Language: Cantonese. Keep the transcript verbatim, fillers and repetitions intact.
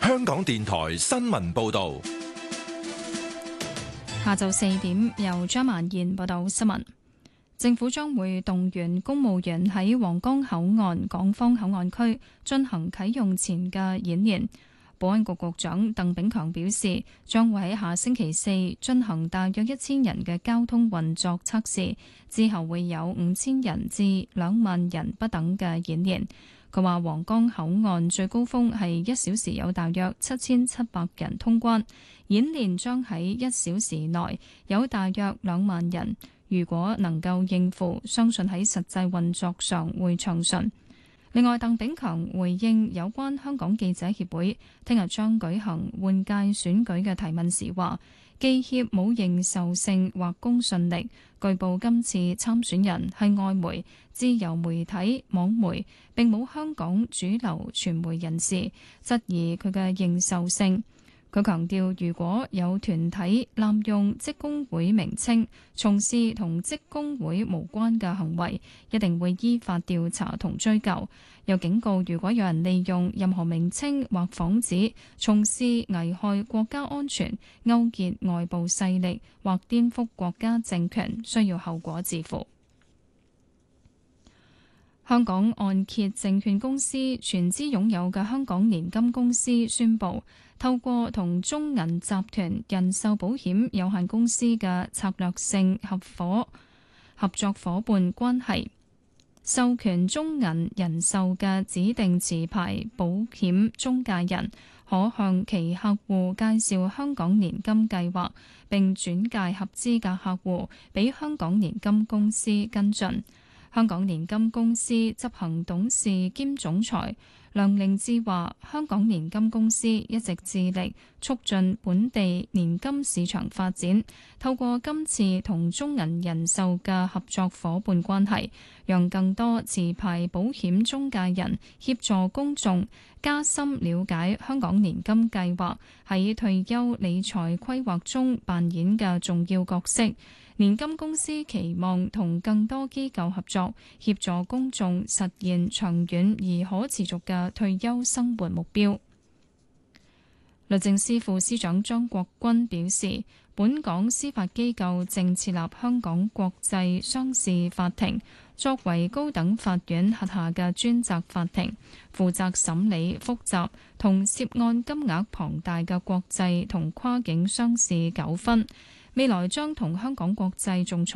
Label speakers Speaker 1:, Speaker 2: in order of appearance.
Speaker 1: 香港電台新聞報道。
Speaker 2: 下晝四點，由張曼燕報道新聞。政府將會動員公務員喺皇崗口岸、港方口岸區進行啟用前嘅演練。保安局局長鄧炳強表示，將會喺下星期四進行大約一千人嘅交通運作測試，之後會有五千人至兩萬人不等嘅演練。佢話皇崗口岸最高峰係一小時有大約七千七百人通關，演練將喺一小時內有大約兩萬人。如果能夠應付，相信喺實際運作上會暢順。另外，鄧炳強回應有關香港記者協會聽日將舉行換屆選舉嘅提問時話，記協冇認受性或公信力。據報今次參選人係外媒、自由媒體、網媒，並冇香港主流傳媒人士，質疑佢嘅認受性。佢強調，如果有團體濫用職工會名稱，從事同職工會無關嘅行為，一定會依法調查同追究。又警告，如果有人利用任何名稱或幌子從事危害國家安全、勾結外部勢力或顛覆國家政權，需要後果自負。香港按揭證券公司全資擁有嘅香港年金公司宣布，透過同中銀集團人壽保險有限公司嘅策略性合夥合作夥伴關係，授權中銀人壽嘅指定持牌保險中介人，可向其客戶介紹香港年金計劃，並轉介合資格客戶俾香港年金公司跟進。香港年金公司執行董事兼總裁梁凌志話，香港年金公司一直致力促進本地年金市場發展，透過今次同中銀人壽嘅合作夥伴關係，讓更多持牌保險中介人協助公眾加深了解香港年金計劃喺退休理財規劃中扮演嘅重要角色。年金公司期望同更多機構合作，協助公眾實現長遠而可持續嘅退休生活目標。律政司副司長張國軍表示，本港司法機構正設立香港國際商事法庭，作為高等法院轄下嘅專責法庭，負責審理複雜同涉案金額龐大嘅國際同跨境商事糾紛。未來將同香港國際仲裁